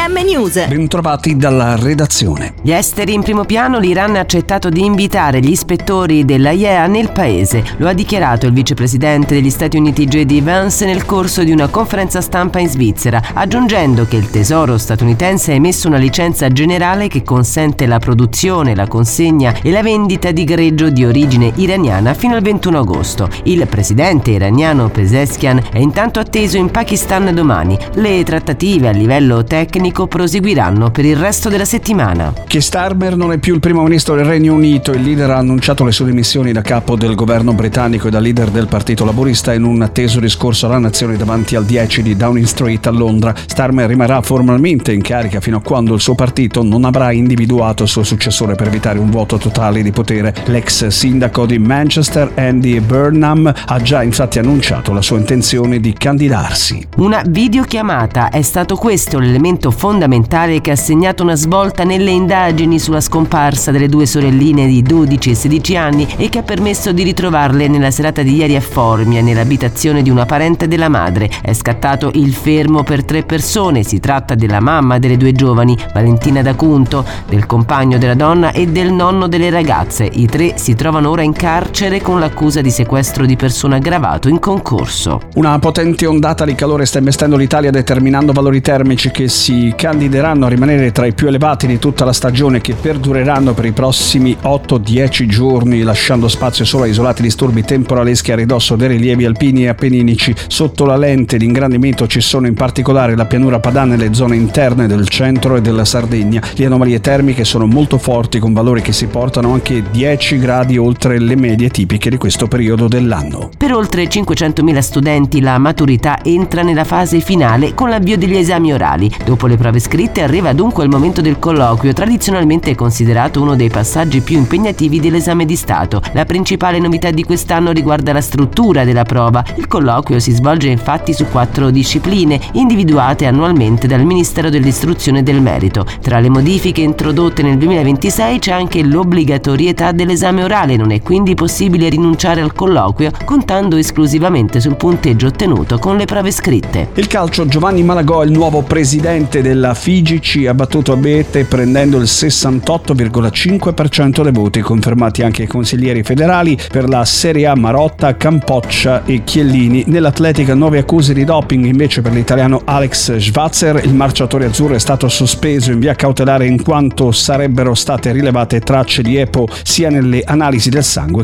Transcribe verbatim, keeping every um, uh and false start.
M News. Bentrovati dalla redazione. Gli esteri in primo piano, l'Iran ha accettato di invitare gli ispettori dell'A I E A nel paese. Lo ha dichiarato il vicepresidente degli Stati Uniti J D Vance nel corso di una conferenza stampa in Svizzera, aggiungendo che il Tesoro statunitense ha emesso una licenza generale che consente la produzione, la consegna e la vendita di greggio di origine iraniana fino al ventuno agosto. Il presidente iraniano Pezeshkian è intanto atteso in Pakistan domani. Le trattative a livello tecnico proseguiranno per il resto della settimana. Keir Starmer non è più il primo ministro del Regno Unito. Il leader ha annunciato le sue dimissioni da capo del governo britannico e da leader del Partito Laburista in un atteso discorso alla nazione davanti al dieci di Downing Street a Londra. Starmer rimarrà formalmente in carica fino a quando il suo partito non avrà individuato il suo successore per evitare un vuoto totale di potere. L'ex sindaco di Manchester, Andy Burnham, ha già infatti annunciato la sua intenzione di candidarsi. Una videochiamata è stato questo l'elemento fondamentale che ha segnato una svolta nelle indagini sulla scomparsa delle due sorelline di dodici e sedici anni e che ha permesso di ritrovarle nella serata di ieri a Formia, nell'abitazione di una parente della madre. È scattato il fermo per tre persone. Si tratta della mamma delle due giovani, Valentina D'Acunto, del compagno della donna e del nonno delle ragazze. I tre si trovano ora in carcere con l'accusa di sequestro di persona aggravato in concorso. Una potente ondata di calore sta investendo l'Italia, determinando valori termici che si candideranno a rimanere tra i più elevati di tutta la stagione, che perdureranno per i prossimi otto dieci giorni, lasciando spazio solo a isolati disturbi temporaleschi a ridosso dei rilievi alpini e appenninici. Sotto la lente di ingrandimento ci sono in particolare la pianura padana e le zone interne del centro e della Sardegna. Le anomalie termiche sono molto forti, con valori che si portano anche dieci gradi oltre le medie tipiche di questo periodo dell'anno. Per oltre cinquecentomila studenti la maturità entra nella fase finale con l'avvio degli esami orali. Dopo le prove scritte arriva dunque il momento del colloquio, tradizionalmente considerato uno dei passaggi più impegnativi dell'esame di Stato. La principale novità di quest'anno riguarda la struttura della prova. Il colloquio si svolge infatti su quattro discipline individuate annualmente dal Ministero dell'Istruzione e del Merito. Tra le modifiche introdotte nel duemilaventisei c'è anche l'obbligatorietà dell'esame orale. Non è quindi possibile rinunciare al colloquio contando esclusivamente sul punteggio ottenuto con le prove scritte. Il calcio: Giovanni Malagò, il nuovo presidente della F I G I C, ha battuto Abete prendendo il sessantotto virgola cinque per cento dei voti, confermati anche i consiglieri federali per la Serie A Marotta, Campoccia e Chiellini. Nell'atletica nuove accuse di doping invece per l'italiano Alex Schwarzer. Il marciatore azzurro è stato sospeso in via cautelare in quanto sarebbero state rilevate tracce di EPO sia nelle analisi del sangue